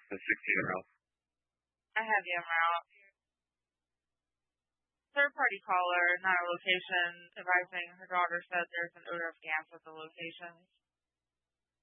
The 16 route. I have you en route. Third-party caller, not a location, advising her daughter said there's an odor of gas at the location.